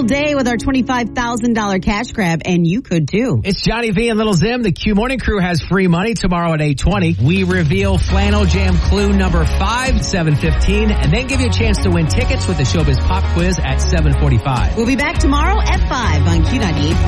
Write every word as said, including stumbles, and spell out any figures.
day with our twenty-five thousand dollars cash grab, and you could too. It's Johnny V and Little Zim. The Q Morning Crew has free money tomorrow at eight twenty. We reveal Flannel Jam clue number five, seven fifteen, and then give you a chance to win tickets with the Showbiz Pop Quiz at seven forty-five. We'll be back tomorrow at five on Q ninety-eight.